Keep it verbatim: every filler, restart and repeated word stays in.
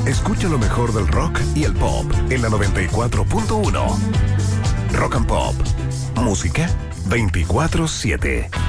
Escucha lo mejor del rock y el pop en la noventa y cuatro punto uno. Rock and Pop. Música veinticuatro siete.